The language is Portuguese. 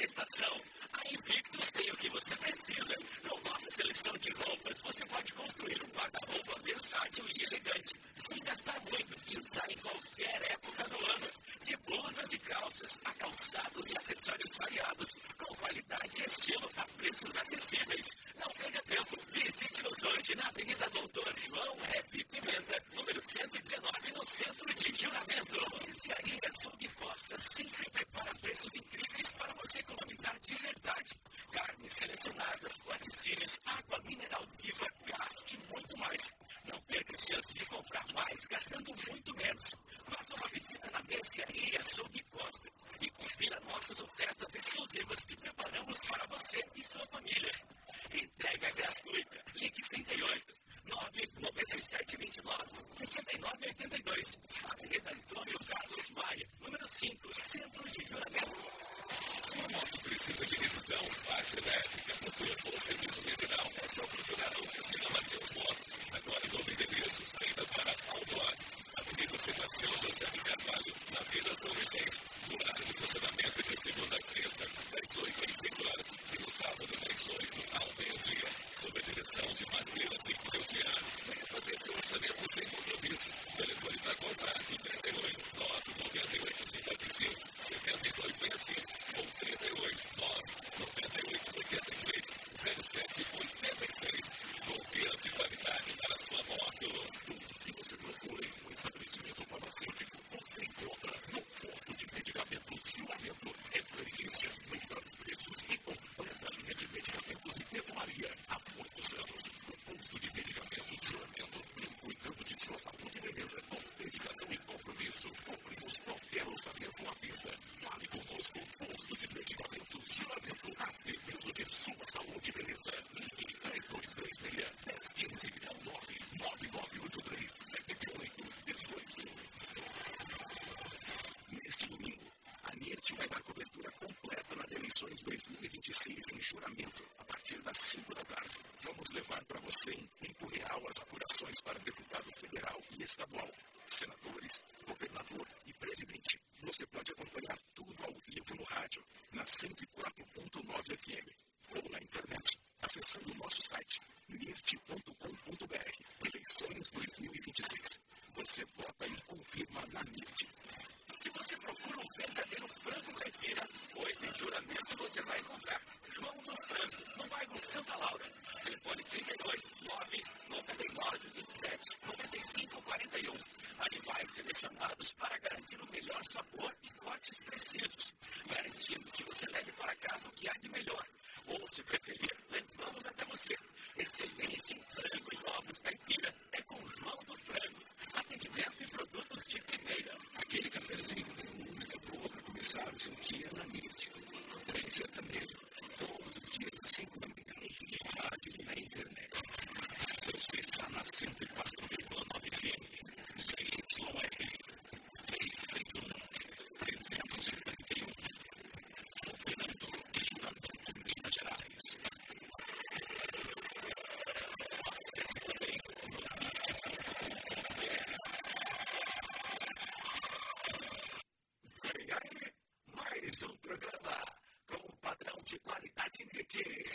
estação. A Invictus tem o que você precisa. Com nossa seleção de roupas, você pode construir um guarda-roupa versátil e elegante, sem gastar muito e usar em qualquer época do ano. De blusas e calças, a calçados e acessórios variados, com qualidade e estilo a preços acessíveis. Não perca tempo, visite-nos hoje na Avenida Doutor João F. Pimenta, número 119, no centro de Juramento. Mercearia Subcosta sempre prepara preços incríveis para você economizar de verdade. Carnes selecionadas, laticínios, água mineral viva, gás e muito mais. Não perca a chance de comprar mais gastando muito menos. Faça uma visita na Mercearia Subcosta e confira nossas ofertas exclusivas que preparamos para você e sua família. Entrega gratuita. Ligue 38 997 29 69 82. Avenida Antônio Carlos Maia, número 5, Centro de Juramento. Sua moto precisa de revisão, parte elétrica, motor ou serviços em geral. É só procurar a oficina Mateus Motos. Agora novo endereço, saída para Outdoor. Avenida Sebastião José de Carvalho, na Vila São Vicente. Horário de funcionamento de segunda a sexta, das 8 às 6 horas. E no sábado, das 8 ao meio-dia. Sob a direção de Madeiras e Cleudiano. Venha fazer seu orçamento sem compromisso. Telefone para contato 38 998 55 7265 ou 38 998 83 07 86. Confiança e qualidade para sua moto. Tudo que você procura em um estabelecimento farmacêutico, você encontra no posto de medicamentos Juramento. Experiência, melhores preços e completa linha de medicamentos e perfumaria há muitos anos. No posto de medicamentos Juramento, cuidando de sua saúde e beleza com dedicação e compromisso. Cumprimos qualquer orçamento à vista. Fale conosco. Posto de medicamentos Juramento, a serviço de sua saúde e beleza. Ligue 3236 1015 99983 7818. Neste domingo, a NIRT vai dar cobertura completa nas eleições 2026 em Juramento, a partir das 5 da tarde. Vamos levar para você em tempo real as apurações para deputado federal e estadual, senadores, governador e presidente. Você pode acompanhar tudo ao vivo no rádio, na 104.9 FM, ou na internet, acessando o nosso site, nirt.com.br. Eleições 2026. Você vota e confirma na NIRT. Se você procura um verdadeiro frango caipira, pois em Juramento você vai encontrar João do Frango, no bairro Santa Laura. Telefone 38 999 27 95 41. Animais selecionados para garantir o melhor sabor e cortes precisos, garantindo que você leve para casa o que há de melhor. Ou, se preferir, levamos até você. Excelência em frango e ovos caipira é com João do Frango. Atendimento e produtos de primeira. Aquele cafezinho de música boa para começar o seu dia na NIRT. Trem sertanejo, todos os dias às 5 da manhã, de rádio e na internet. Você está na 104,9 FM, CYR, 331, 331, operando e Juramento, Minas Gerais. Acesse também no Vem aí, mais um programa com um padrão de qualidade NIRT.